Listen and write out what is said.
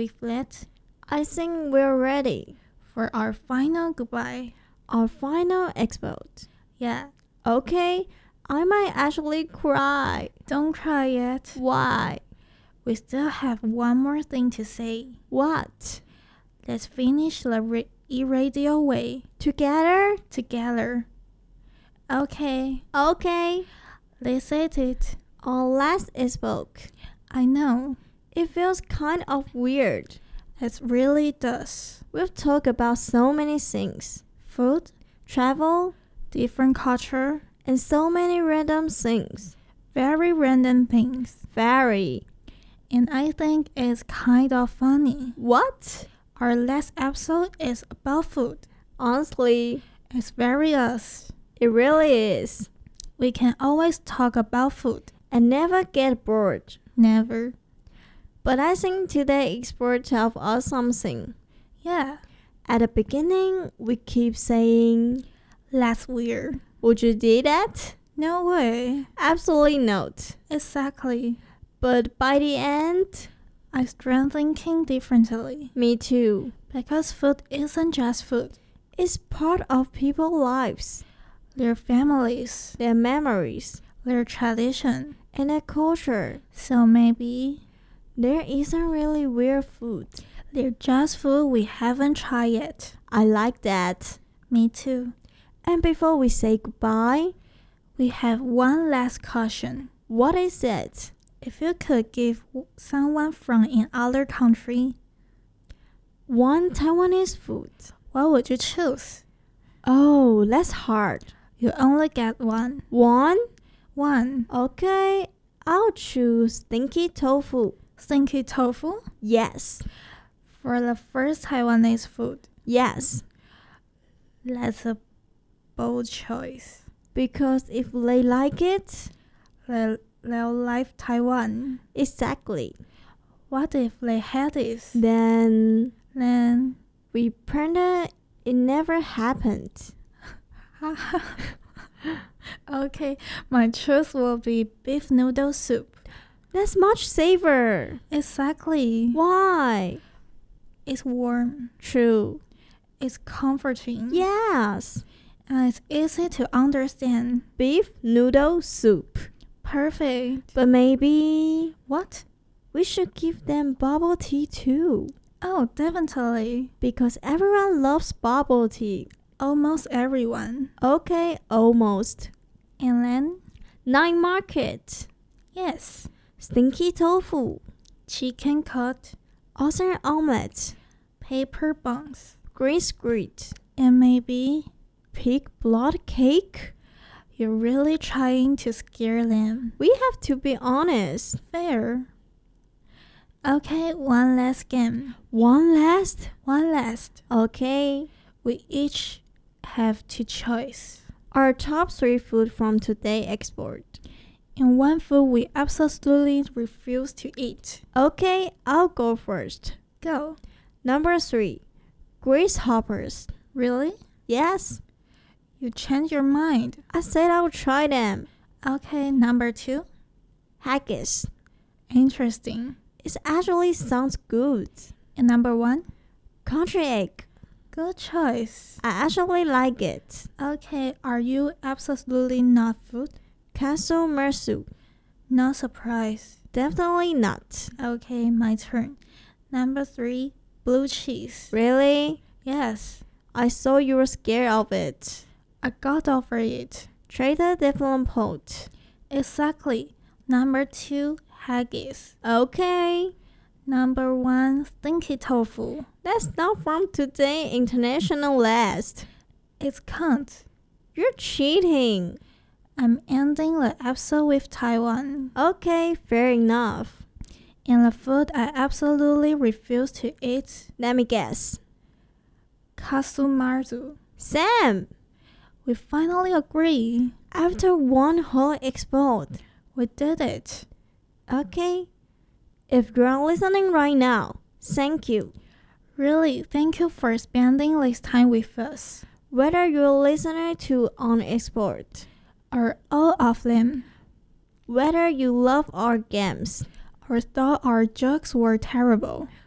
reflect I think we're ready. for our final goodbye. Our final export. Yeah, Okay, I might actually cry. don't cry yet. Why? We still have one more thing to say. What? Let's finish the e-radio way Together? together. Okay, Okay. let's say it. Our last export. I know, It feels kind of weird. it really does. We've talked about so many things. Food, Travel, different culture, and so many random things. very random things. Very. And I think it's kind of funny. What? Our last episode is about food. Honestly, It's very us. it really is. We can always talk about food. And never get bored. Never. But I think today expert tells us something. Yeah, At the beginning, we keep saying, that's weird. would you do that? No way. Absolutely not. Exactly. But by the end, I start thinking differently. me too. Because food isn't just food. It's part of people's lives, Their families, their memories, their tradition. and their culture. So maybe There isn't really weird food. they're just food we haven't tried yet. I like that. Me too. And before we say goodbye, We have one last caution. what is it? If you could give someone from another country, One Taiwanese food. what would you choose? Oh, that's hard. You only get one. One? One. Okay, I'll choose stinky tofu. Stinky tofu Yes. for the first Taiwanese food. Yes. That's a bold choice. Because if they like it, They'll like Taiwan. exactly, What if they hate it? then Then we pretend it never happened. okay, my choice will be beef noodle soup. That's much safer. Exactly. Why? It's warm. True. It's comforting. Yes. And it's easy to understand. Beef noodle soup. Perfect. But maybe What? we should give them bubble tea too. Oh, definitely. Because everyone loves bubble tea. Almost everyone. Okay, almost. And then, Night market. yes, Stinky tofu. chicken cut, Austrian omelette. paper buns, Green squid. and maybe Pig blood cake. you're really trying to scare them. We have to be honest. Fair. Okay, one last game. One last? One last. Okay. We each have two choice. Our top 3 food from today export. And one food we absolutely refuse to eat. Okay, I'll go first. Go. Number 3. Grasshoppers. Really? Yes, You change your mind. I said I'll try them. Okay, number 2. Haggis. Interesting. It actually sounds good. And number 1. Country egg. Good choice. I actually like it. Okay, are you absolutely not food? Castle mersu. No surprise. Definitely not. Okay, my turn. Number 3. Blue cheese. Really? Yes, I saw you were scared of it. I got over it. Trader Devlin pot. Exactly. Number 2. Haggis. Okay. Number 1. Stinky tofu. That's not from today international list. It can't. You're cheating. I'm ending the episode with Taiwan. Okay, fair enough. And the food I absolutely refuse to eat, Let me guess. katsumarzu. Sam, We finally agree. after one whole export. We did it. Okay. If you're listening right now, thank you. Really, thank you for spending this time with us. Whether you're listening to on export, Or all of them. whether you love our games, Or thought our jokes were terrible.